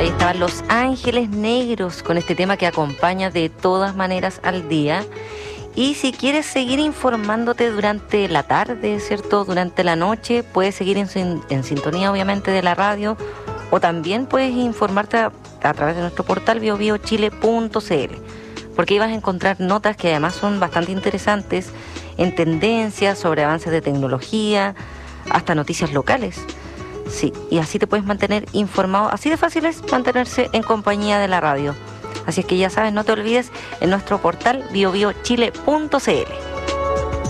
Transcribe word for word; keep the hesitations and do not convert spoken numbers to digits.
Ahí estaban Los Ángeles Negros con este tema que acompaña de todas maneras al día. Y si quieres seguir informándote durante la tarde, ¿cierto? Durante la noche, puedes seguir en, sin- en sintonía, obviamente, de la radio, o también puedes informarte a, a través de nuestro portal bio bio chile punto c l, porque ahí vas a encontrar notas que además son bastante interesantes en tendencias, sobre avances de tecnología, hasta noticias locales. Sí, y así te puedes mantener informado. Así de fácil es mantenerse en compañía de la radio. Así es que ya sabes, no te olvides en nuestro portal bio bio chile punto c l.